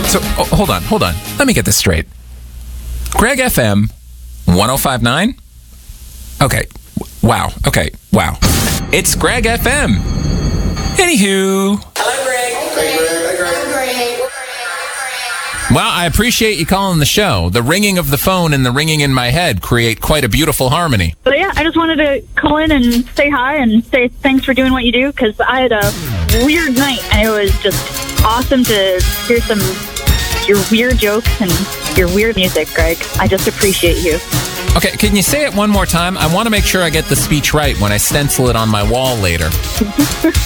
So, hold on. Let me get this straight. Greg FM 105.9? Okay. Wow. It's Greg FM. Anywho. Hello, Greg. Well, I appreciate you calling the show. The ringing of the phone and the ringing in my head create quite a beautiful harmony. But yeah, I just wanted to call in and say hi and say thanks for doing what you do, because I had a weird night, and it was just awesome to hear some your weird jokes and your weird music, Greg. I just appreciate you. Okay, can you say it one more time? I want to make sure I get the speech right when I stencil it on my wall later.